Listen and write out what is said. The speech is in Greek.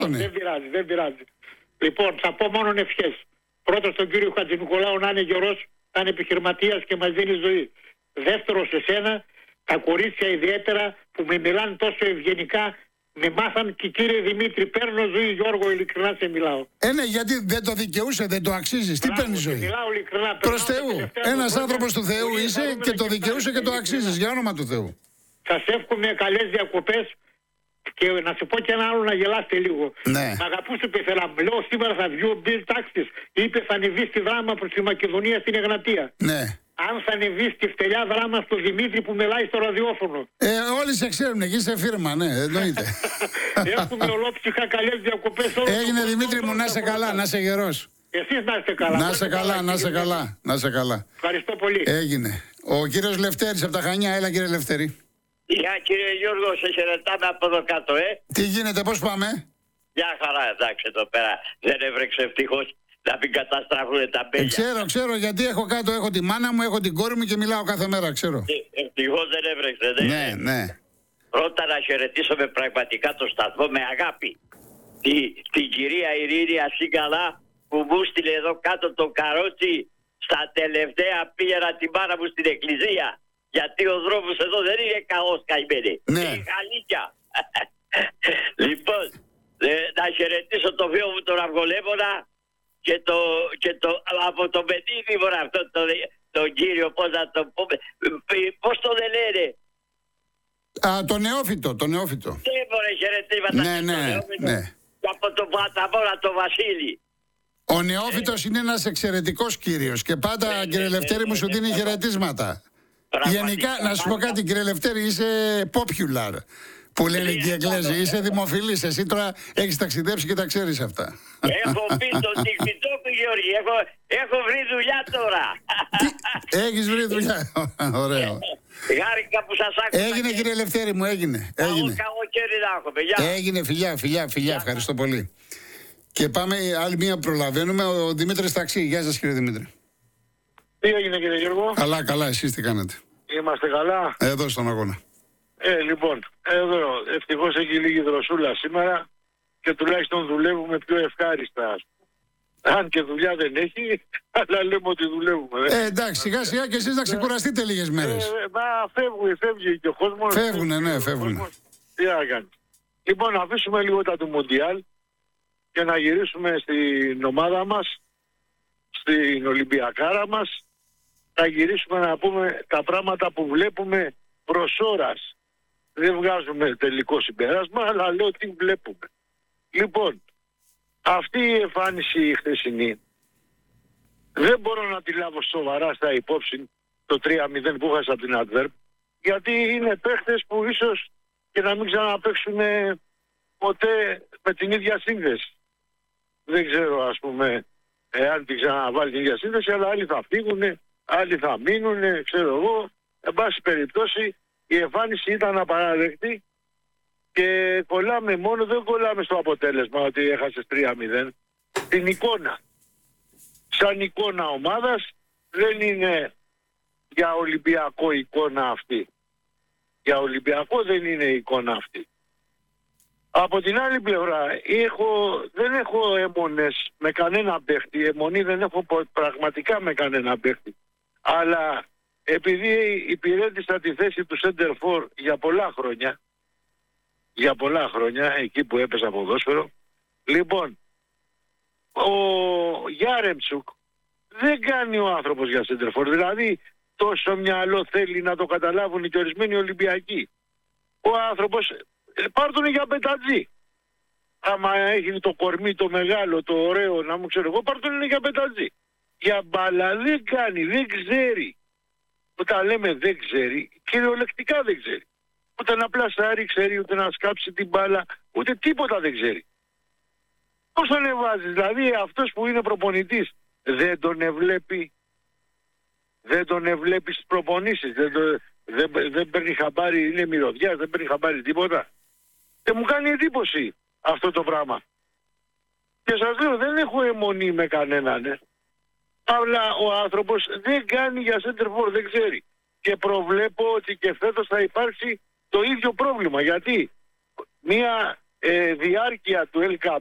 Δεν πειράζει. Λοιπόν, θα πω μόνο ευχές. Πρώτα στον κύριο Χατζηνικολάου να είναι γερός, να είναι επιχειρηματίας και μας δίνει ζωή. Δεύτερο σε σένα, τα κορίτσια ιδιαίτερα που με μιλάνε τόσο ευγενικά, με μάθαν και κύριε Δημήτρη, παίρνω ζωή Γιώργο, ειλικρινά σε μιλάω. Ναι, γιατί δεν το δικαιούσε, δεν το αξίζεις. Τι παίρνει ζωή? Μιλάω ειλικρινά. Προς Θεού. Ένας άνθρωπος του Θεού είσαι και το δικαιούσε και το αξίζεις, για όνομα του Θεού. Σας εύχομαι καλές διακοπές. Και να σου πω και ένα άλλο να γελάστε λίγο. Ναι. Μ' αγαπούσε που ήθελα. Λέω σήμερα θα βγει ο Bill Taxis. Είπε θα ανεβεί στη δράμα προς τη Μακεδονία στην Εγνατία. Ναι. Αν θα ανεβεί στη φτελιά δράμα στο Δημήτρη που μιλάει στο ραδιόφωνο. Όλοι σε ξέρουν, εκεί σε φίρμα, ναι, εννοείται. Έχουμε ολόψυχα καλές διακοπές. Έγινε Δημήτρη μου, να είσαι καλά, να είσαι γερός. Εσείς να είστε καλά. Να είσαι καλά, να είσαι καλά, να είσαι καλά. Ευχαριστώ πολύ. Έγινε. Ο κύριος Λευτέρης από τα Χανιά, έλα κύριε Λευτέρη. Γεια κύριε Γιώργο, σε χαιρετάμε από εδώ κάτω, Τι γίνεται, πώς πάμε? Μια χαρά, εντάξει, εδώ πέρα δεν έβρεξε ευτυχώς να μην καταστραφούν τα μπέλια. Ξέρω, γιατί έχω κάτω, έχω τη μάνα μου, έχω την κόρη μου και μιλάω κάθε μέρα, ξέρω. Ευτυχώς δεν έβρεξε, Ναι. Πρώτα να χαιρετήσουμε πραγματικά το σταθμό με αγάπη. Την κυρία Ειρήνη Ασύγκαλα που μου στείλε εδώ κάτω το καρότσι στα τελευταία πήγαινα την μάνα μου στην εκκλησία. Γιατί ο δρόμος εδώ δεν είναι καός καημένοι. Ναι. Είναι αλήθεια. Λοιπόν, να χαιρετήσω το βίο μου τον Αυγολέμονα και το από το Μετίδημορα αυτό τον κύριο, πώς να το πούμε, πώς το δεν λένε. Το νεόφυτο. Δεν μπορεί χαιρετήματα. Ναι. Και από τον Παταμόρα τον Βασίλη. Ο νεόφυτος είναι ένας εξαιρετικός κύριος και πάντα κύριε Λευτέρη μου σου δίνει χαιρετίσματα. Γενικά, να σου πω κάτι κύριε Λευτέρη, είσαι popular που λένε και οι Εγγλέζοι, είσαι δημοφιλής, εσύ τώρα έχεις ταξιδέψει και τα ξέρεις αυτά. Έχω πει στον TikTok, Γιώργη, έχω βρει δουλειά τώρα. Έχεις βρει δουλειά, ωραίο. Χάρηκα που σας άκουσα. Έγινε κύριε Λευτέρη μου, έγινε. Καλοκαίρι να έχουμε, Έγινε, φιλιά, ευχαριστώ πολύ. Και πάμε άλλη μία προλαβαίνουμε, ο Δημήτρης Ταξί. Γεια σας κύριε Δημήτρη. Τι έγινε κύριε Γιώργο? Καλά, εσείς τι κάνετε? Είμαστε καλά. Εδώ στον αγώνα. Λοιπόν, εδώ ευτυχώς έχει λίγη δροσούλα σήμερα και τουλάχιστον δουλεύουμε πιο ευχάριστα. Αν και δουλειά δεν έχει, αλλά λέμε ότι δουλεύουμε. Εντάξει, σιγά σιγά και εσείς να ξεκουραστείτε λίγες μέρες. Φεύγει και ο κόσμος. Φεύγουν. Τι να κάνει. Λοιπόν, να αφήσουμε λίγο τα του Μουντιάλ και να γυρίσουμε στην ομάδα μας, στην Ολυμπιακάρα μας, να γυρίσουμε να πούμε τα πράγματα που βλέπουμε προς ώρας. Δεν βγάζουμε τελικό συμπέρασμα, αλλά λέω τι βλέπουμε. Λοιπόν, αυτή η εμφάνιση η χθεσινή δεν μπορώ να τη λάβω σοβαρά στα υπόψη το 3-0 που είχα από την Adverb, γιατί είναι παίχτες που ίσως και να μην ξαναπαίξουν ποτέ με την ίδια σύνδεση. Δεν ξέρω ας πούμε εάν την ξαναβάλει την ίδια σύνδεση, αλλά άλλοι θα φύγουν, άλλοι θα μείνουν, ξέρω εγώ. Εν πάση περιπτώσει η εμφάνιση ήταν απαράδεκτη και δεν κολλάμε στο αποτέλεσμα ότι έχασες 3-0. Την εικόνα. Σαν εικόνα ομάδας δεν είναι για Ολυμπιακό εικόνα αυτή. Για Ολυμπιακό δεν είναι η εικόνα αυτή. Από την άλλη πλευρά δεν έχω αιμονές με κανένα παίχτη. Αιμονή δεν έχω πραγματικά με κανένα παίχτη. Αλλά επειδή υπηρέτησα τη θέση του center for για πολλά χρόνια, εκεί που έπαιζα ποδόσφαιρο, λοιπόν, ο Γιάρεμτσουκ δεν κάνει ο άνθρωπος για center for. Δηλαδή τόσο μυαλό θέλει να το καταλάβουν και ορισμένοι Ολυμπιακοί. Ο άνθρωπος πάρ' τον για πετατζή. Άμα έχει το κορμί το μεγάλο, το ωραίο, να μου ξέρω εγώ, πάρ' τον για πετατζή. Για μπάλα δεν κάνει, δεν ξέρει. Όταν λέμε δεν ξέρει, κυριολεκτικά δεν ξέρει. Ούτε να πλασάρει ξέρει, ούτε να σκάψει την μπάλα, ούτε τίποτα δεν ξέρει. Πώς τον εβάζεις, δηλαδή αυτός που είναι προπονητής δεν τον ευλέπει. Δεν τον ευλέπει στις προπονήσεις, δεν παίρνει χαμπάρι, είναι μυρωδιάς, δεν παίρνει χαμπάρι τίποτα. Και μου κάνει εντύπωση αυτό το πράγμα. Και σας λέω, δεν έχω αιμονή με κανέναν. Αλλά ο άνθρωπος δεν κάνει για center for, δεν ξέρει. Και προβλέπω ότι και φέτος θα υπάρξει το ίδιο πρόβλημα. Γιατί μια διάρκεια του ΕΛΚΑΠ